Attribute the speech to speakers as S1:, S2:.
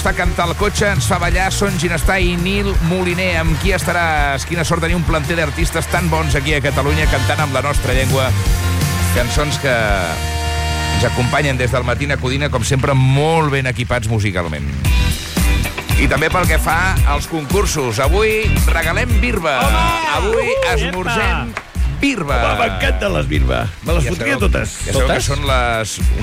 S1: Fa cantar el cotxe, ens fa ballar, són Ginestar i Nil Moliner. Amb qui estaràs? Quina sort tenir un planter d'artistes tan bons aquí a Catalunya cantant amb la nostra llengua. Cançons que ens acompanyen des del matí a Codina, com sempre, molt ben equipats musicalment. I també pel que fa als concursos. Avui regalem birba. Avui esmorzem birba.
S2: M'encanten les birba. Me les fotria totes.
S1: Ja sabeu que són les